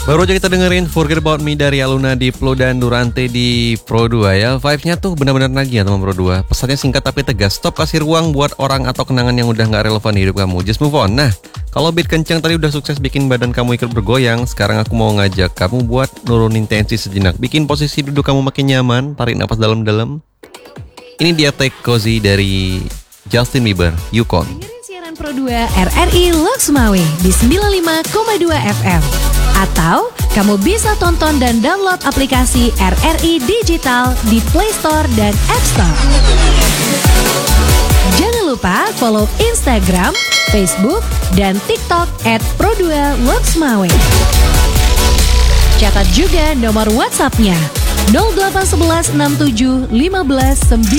Baru aja kita dengerin Forget About Me dari Aluna Diplo dan Durante di Pro 2 ya. Vibes-nya tuh benar-benar nagih ya teman Pro 2. Pesannya singkat tapi tegas. Stop kasih ruang buat orang atau kenangan yang udah gak relevan di hidup kamu. Just move on. Nah, kalau beat kencang tadi udah sukses bikin badan kamu ikut bergoyang, sekarang aku mau ngajak kamu buat nurunin tensi sejenak. Bikin posisi duduk kamu makin nyaman, tarik napas dalam-dalam. Ini dia Take Cozy dari Justin Bieber, Yukon. Dengerin siaran Pro 2 RRI Loks Mawe di 95,2 FM. Atau kamu bisa tonton dan download aplikasi RRI Digital di Play Store dan App Store. Jangan lupa follow Instagram, Facebook, dan TikTok @Pro2LoksMawe. Catat juga nomor WhatsApp-nya 0811 67 15 9